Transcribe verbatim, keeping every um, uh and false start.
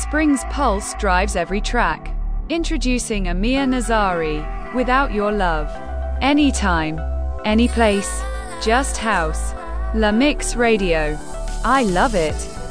Spring's pulse drives every track. Introducing Amir Nazari, Without Your Love. Anytime, any place, just house. La Mix Radio. I love it.